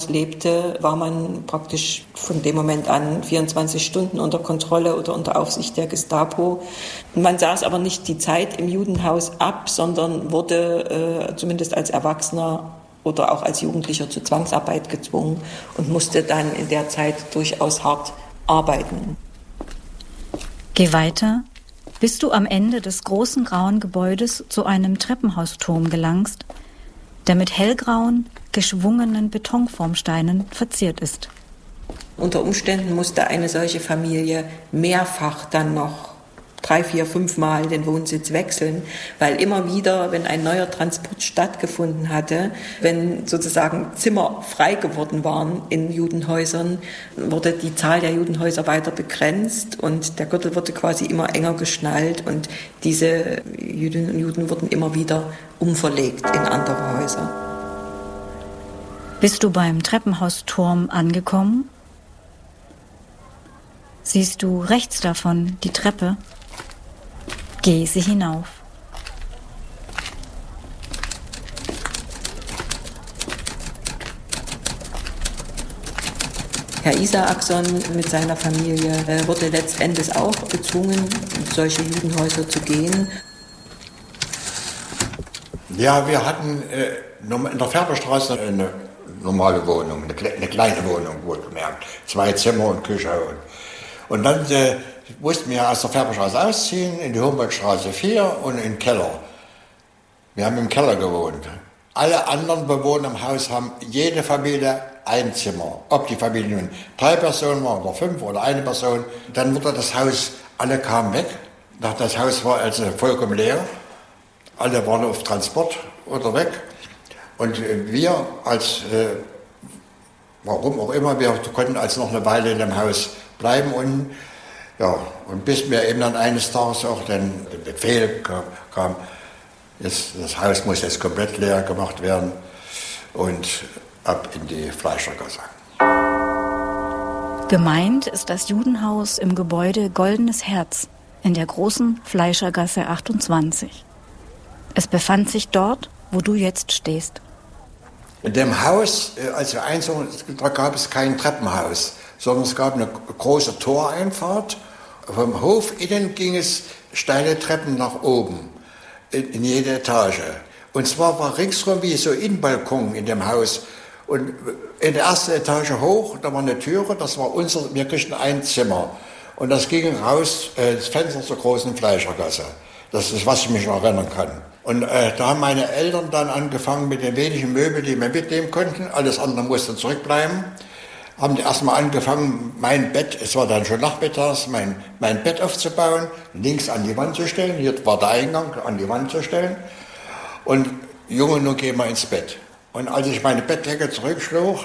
Judenhaus lebte, war man praktisch von dem Moment an 24 Stunden unter Kontrolle oder unter Aufsicht der Gestapo. Man saß aber nicht die Zeit im Judenhaus ab, sondern wurde zumindest als Erwachsener oder auch als Jugendlicher zur Zwangsarbeit gezwungen und musste dann in der Zeit durchaus hart arbeiten. Geh weiter, bis du am Ende des großen grauen Gebäudes zu einem Treppenhausturm gelangst, der mit hellgrauen, geschwungenen Betonformsteinen verziert ist. Unter Umständen musste eine solche Familie mehrfach dann noch 3, 4, 5 Mal den Wohnsitz wechseln, weil immer wieder, wenn ein neuer Transport stattgefunden hatte, wenn sozusagen Zimmer frei geworden waren in Judenhäusern, wurde die Zahl der Judenhäuser weiter begrenzt und der Gürtel wurde quasi immer enger geschnallt und diese Jüdinnen und Juden wurden immer wieder umverlegt in andere Häuser. Bist du beim Treppenhausturm angekommen? Siehst du rechts davon die Treppe? Geh sie hinauf. Herr Isaakson mit seiner Familie wurde letztendlich auch gezwungen, in solche Judenhäuser zu gehen. Ja, wir hatten in der Färberstraße eine normale Wohnung, eine kleine Wohnung, wohlgemerkt. 2 Zimmer und Küche. Und dann mussten wir aus der Färberstraße ausziehen, in die Humboldtstraße 4 und in den Keller. Wir haben im Keller gewohnt. Alle anderen Bewohner im Haus haben jede Familie ein Zimmer. Ob die Familie nun 3 Personen war oder 5 oder eine Person. Dann wurde das Haus, alle kamen weg. Das Haus war also vollkommen leer. Alle waren auf Transport oder weg. Und wir als, warum auch immer, wir konnten also noch eine Weile in dem Haus bleiben und ja, und bis mir eben dann eines Tages auch dann der Befehl kam, das Haus muss jetzt komplett leer gemacht werden und ab in die Fleischergasse. Gemeint ist das Judenhaus im Gebäude Goldenes Herz in der großen Fleischergasse 28. Es befand sich dort, wo du jetzt stehst. In dem Haus, als wir einzogen, da gab es kein Treppenhaus, sondern es gab eine große Toreinfahrt. Vom Hof innen ging es steile Treppen nach oben, in jede Etage. Und zwar war ringsherum wie so Innenbalkon in dem Haus. Und in der ersten Etage hoch, da war eine Türe, das war wir kriegten ein Zimmer. Und das ging raus, das Fenster zur großen Fleischergasse. Das ist, was ich mich noch erinnern kann. Und da haben meine Eltern dann angefangen mit den wenigen Möbeln, die wir mitnehmen konnten. Alles andere musste zurückbleiben. Haben die erstmal angefangen, mein Bett, es war dann schon nachmittags, mein Bett aufzubauen, links an die Wand zu stellen. Hier war der Eingang, an die Wand zu stellen. Und Junge, nun gehen wir ins Bett. Und als ich meine Bettdecke zurückschlug,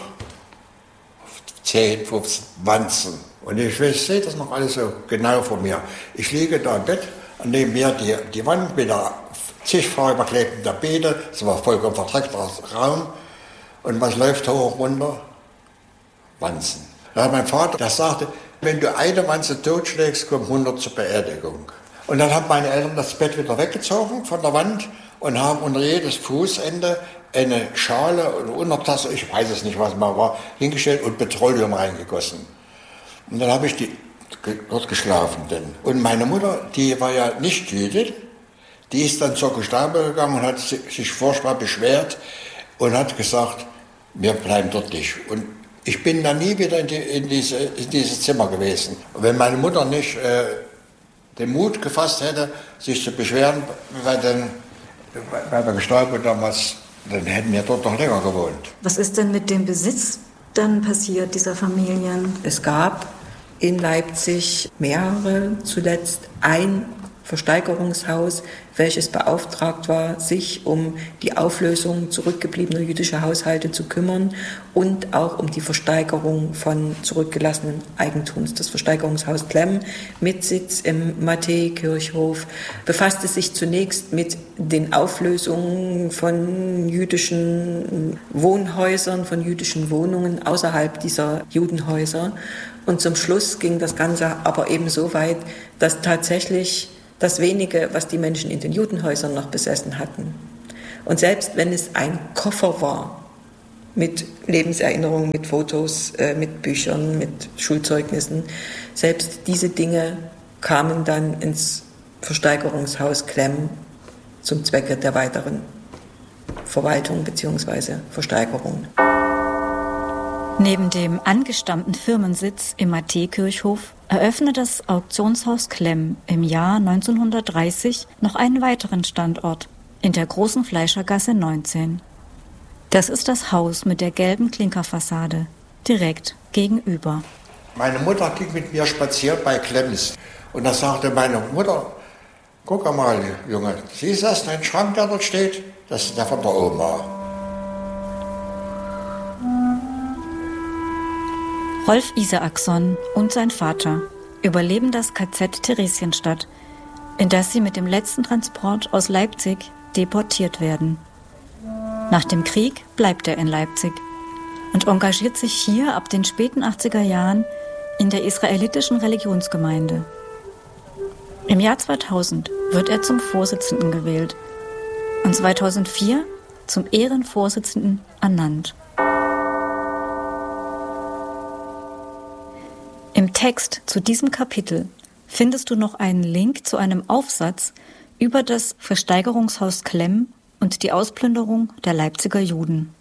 10, 15 Wanzen. Und ich sehe das noch alles so genau vor mir. Ich liege da im Bett, neben mir die Wand mit der zigfach überklebten Tapete, es war vollkommen verdreckter Raum. Und was läuft hoch runter? Wanzen. Da hat mein Vater, der sagte, wenn du eine Wanze totschlägst, kommen 100 zur Beerdigung. Und dann haben meine Eltern das Bett wieder weggezogen von der Wand und haben unter jedes Fußende eine Schale oder Untertasse, ich weiß es nicht, was mal war, hingestellt und Petroleum reingegossen. Und dann habe ich dort geschlafen. Und meine Mutter, die war ja nicht Jüdin, die ist dann zur Gestapo gegangen und hat sich furchtbar beschwert und hat gesagt, wir bleiben dort nicht. Und ich bin dann nie wieder in dieses Zimmer gewesen. Und wenn meine Mutter nicht den Mut gefasst hätte, sich zu beschweren, weil der Gestapo damals, dann hätten wir dort noch länger gewohnt. Was ist denn mit dem Besitz dann passiert, dieser Familien? Es gab in Leipzig mehrere, zuletzt ein Versteigerungshaus, welches beauftragt war, sich um die Auflösung zurückgebliebener jüdischer Haushalte zu kümmern und auch um die Versteigerung von zurückgelassenen Eigentums. Das Versteigerungshaus Klemm mit Sitz im Matthäi-Kirchhof befasste sich zunächst mit den Auflösungen von jüdischen Wohnhäusern, von jüdischen Wohnungen außerhalb dieser Judenhäuser. Und zum Schluss ging das Ganze aber eben so weit, dass tatsächlich das wenige, was die Menschen in den Judenhäusern noch besessen hatten. Und selbst wenn es ein Koffer war, mit Lebenserinnerungen, mit Fotos, mit Büchern, mit Schulzeugnissen. Selbst diese Dinge kamen dann ins Versteigerungshaus Klemm zum Zwecke der weiteren Verwaltung bzw. Versteigerung. Neben dem angestammten Firmensitz im Matthäkirchhof eröffnet das Auktionshaus Klemm im Jahr 1930 noch einen weiteren Standort in der Großen Fleischergasse 19. Das ist das Haus mit der gelben Klinkerfassade, direkt gegenüber. Meine Mutter ging mit mir spazieren bei Klemms und da sagte meine Mutter, guck mal, Junge, siehst du das, dein Schrank, der dort steht? Das ist der von der Oma. Rolf Isaakson und sein Vater überleben das KZ Theresienstadt, in das sie mit dem letzten Transport aus Leipzig deportiert werden. Nach dem Krieg bleibt er in Leipzig und engagiert sich hier ab den späten 80er Jahren in der israelitischen Religionsgemeinde. Im Jahr 2000 wird er zum Vorsitzenden gewählt und 2004 zum Ehrenvorsitzenden ernannt. Im Text zu diesem Kapitel findest du noch einen Link zu einem Aufsatz über das Versteigerungshaus Klemm und die Ausplünderung der Leipziger Juden.